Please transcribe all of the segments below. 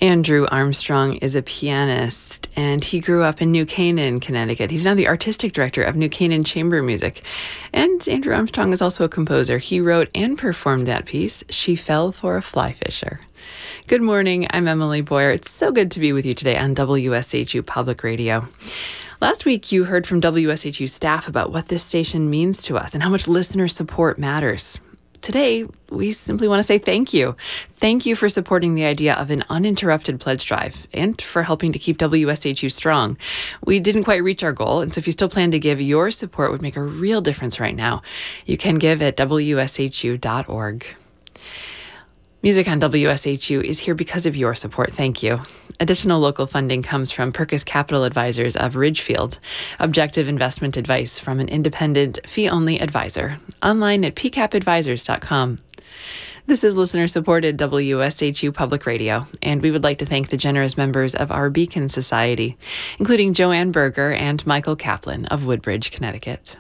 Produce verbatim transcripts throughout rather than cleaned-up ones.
Andrew Armstrong is a pianist, and he grew up in New Canaan, Connecticut. He's now the artistic director of New Canaan Chamber Music. And Andrew Armstrong is also a composer. He wrote and performed that piece, She Fell for a Fly Fisher. Good morning, I'm Emily Boyer. It's so good to be with you today on W S H U Public Radio. Last week, you heard from W S H U staff about what this station means to us and how much listener support matters. Today, we simply want to say thank you. Thank you for supporting the idea of an uninterrupted pledge drive and for helping to keep W S H U strong. We didn't quite reach our goal, and so if you still plan to give, your support would make a real difference right now. You can give at W S H U dot org. Music on W S H U is here because of your support. Thank you. Additional local funding comes from Perkus Capital Advisors of Ridgefield. Objective investment advice from an independent, fee-only advisor. Online at p cap advisors dot com. This is listener-supported W S H U Public Radio, and we would like to thank the generous members of our Beacon Society, including Joanne Berger and Michael Kaplan of Woodbridge, Connecticut.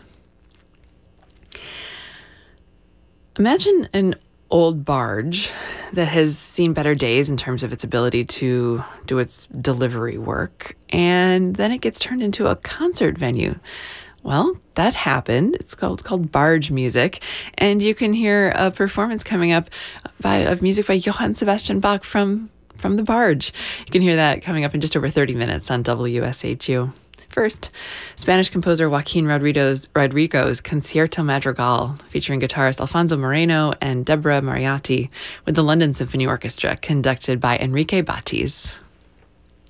Imagine an old barge that has seen better days in terms of its ability to do its delivery work, and then it gets turned into a concert venue. Well, that happened. It's called it's called Barge Music, and you can hear a performance coming up by of music by Johann Sebastian Bach from from the Barge. You can hear that coming up in just over thirty minutes on W S H U. First, Spanish composer Joaquin Rodrigo's, Rodrigo's Concierto Madrigal, featuring guitarist Alfonso Moreno and Deborah Mariotti, with the London Symphony Orchestra, conducted by Enrique Batiz.